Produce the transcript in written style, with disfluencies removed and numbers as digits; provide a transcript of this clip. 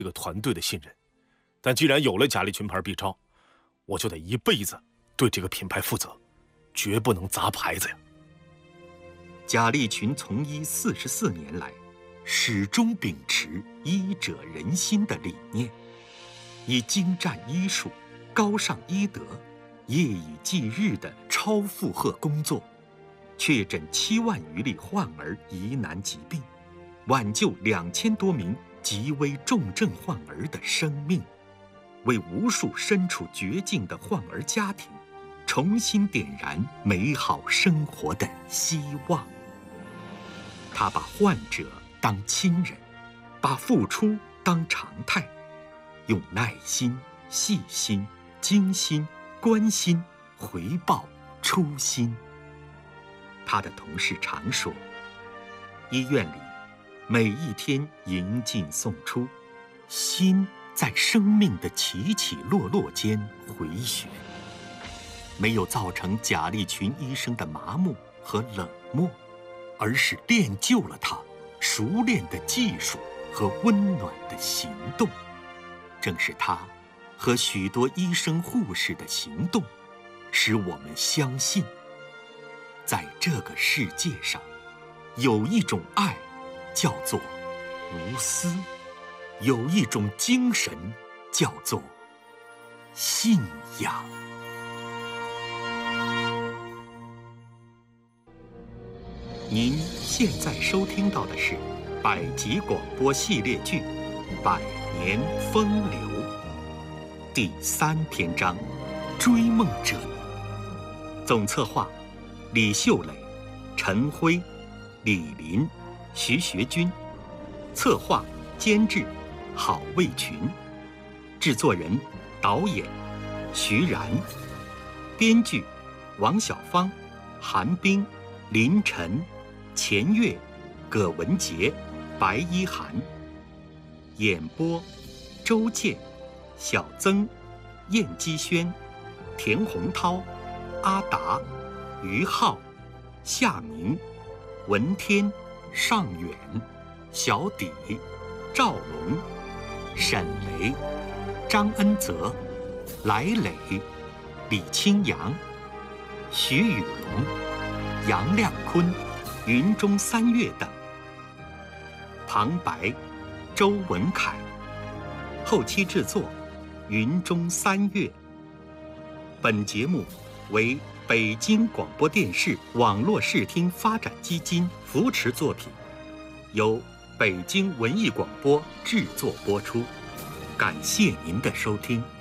这个团队的信任。但既然有了贾力群牌 B 超，我就得一辈子对这个品牌负责，绝不能砸牌子呀。 贾力群从医44年来，始终秉持医者仁心的理念，以精湛医术、高尚医德、夜以继日的超负荷工作，确诊7万余例患儿疑难疾病，挽救2000多名极危重症患儿的生命，为无数身处绝境的患儿家庭重新点燃美好生活的希望。他把患者当亲人，把付出当常态，用耐心、细心、精心、关心回报初心。他的同事常说，医院里每一天迎进送出，心在生命的起起落落间回旋，没有造成贾力群医生的麻木和冷漠，而是练就了他熟练的技术和温暖的行动。正是他和许多医生护士的行动，使我们相信，在这个世界上，有一种爱叫做无私，有一种精神叫做信仰。您现在收听到的是百集广播系列剧《百年风流》第3篇章《追梦者》，总策划李秀磊、陈辉、李林、徐学军，策划监制郝卫群，制作人导演徐然，编剧王小芳、韩冰、林晨、钱月、葛文杰、白一涵，演播周健、小曾、燕姬轩、田洪涛、阿达、于浩、夏明、文天、尚远、小底、赵龙、沈雷、张恩泽、来磊、李清扬、徐雨龙、杨亮坤、云中三月等。旁白周文凯，后期制作云中三月。本节目为北京广播电视网络视听发展基金扶持作品，由北京文艺广播制作播出。感谢您的收听。